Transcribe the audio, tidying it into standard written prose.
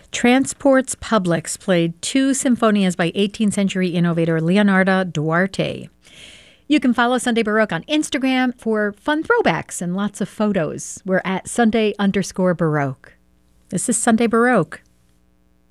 Transports Publics played two sinfonias by 18th century innovator Leonardo Duarte. You can follow Sunday Baroque on Instagram for fun throwbacks and lots of photos. We're at Sunday_Baroque. This is Sunday Baroque.